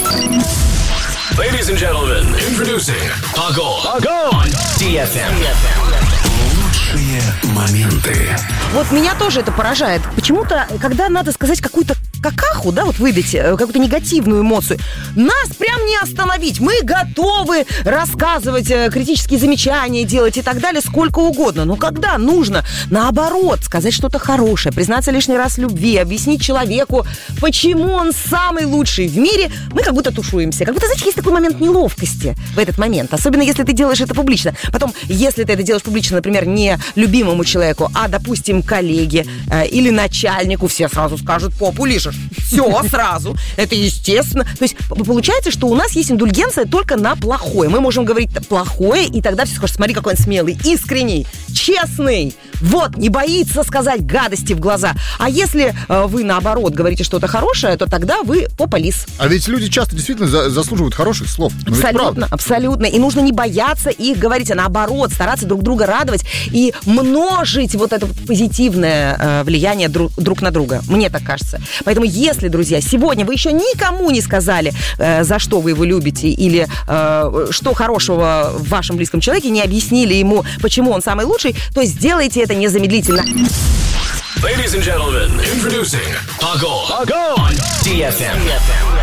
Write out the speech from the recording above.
Ladies and gentlemen, introducing Pago on DFM. Лучшие моменты. Вот меня тоже это поражает. Почему-то, когда надо сказать какую-то какаху, да, вот выдать какую-то негативную эмоцию, нас прям не остановить. Мы готовы рассказывать, критические замечания делать и так далее сколько угодно. Но когда нужно, наоборот, сказать что-то хорошее, признаться лишний раз в любви, объяснить человеку, почему он самый лучший в мире, мы как будто тушуемся. Как будто, знаете, есть такой момент неловкости в этот момент. Особенно, если ты делаешь это публично. Потом, если ты это делаешь публично, например, не любимому человеку, а, допустим, коллеге или начальнику, все сразу скажут: попу лижешь. Все сразу. Это естественно. То есть получается, что у нас есть индульгенция только на плохое. Мы можем говорить плохое, и тогда все скажут: смотри, какой он смелый, искренний, честный. Вот, не боится сказать гадости в глаза. А если вы, наоборот, говорите что-то хорошее, то тогда вы попа-лис. А ведь люди часто действительно заслуживают хороших слов. Абсолютно, абсолютно. И нужно не бояться их говорить, а наоборот, стараться друг друга радовать и множить вот это позитивное влияние друг на друга. Мне так кажется. Поэтому, если, друзья, сегодня вы еще никому не сказали, за что вы его любите, или что хорошего в вашем близком человеке, не объяснили ему, почему он самый лучший, то сделайте это незамедлительно. Ladies and gentlemen, introducing Pago on DFM.